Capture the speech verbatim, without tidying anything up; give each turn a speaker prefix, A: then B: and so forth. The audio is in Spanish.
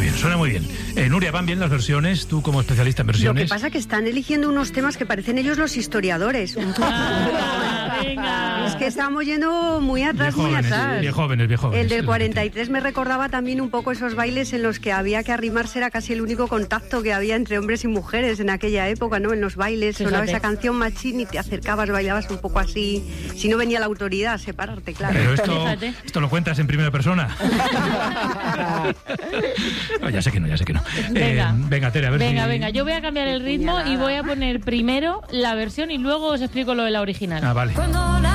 A: bien, suena muy bien. Eh, Nuria, ¿van bien las versiones? Tú como especialista en versiones.
B: Lo que pasa es que están eligiendo unos temas que parecen ellos los historiadores. Un poco.
C: Ah, venga.
B: Es que estamos yendo muy atrás,
A: Bien
B: muy
A: jóvenes,
B: atrás.
A: bien jóvenes, bien jóvenes.
B: El del cuarenta y tres me recordaba también un poco esos bailes en los que había que arrimarse, era casi el único contacto que había entre hombres y mujeres en aquella época, ¿no? En los bailes
C: Fíjate.
B: sonaba esa canción Machín y te acercabas, bailabas un poco así. Si no venía la autoridad a separarte, claro.
A: Pero esto,
C: Fíjate.
A: esto lo cuentas en primera persona. No, ya sé que no, ya sé que no.
C: Venga.
A: Eh, venga, Tere, a ver
C: Venga,
A: si...
C: venga, yo voy a cambiar el ritmo y voy a poner primero la versión y luego os explico lo de la original.
A: Ah, vale.
D: Cuando la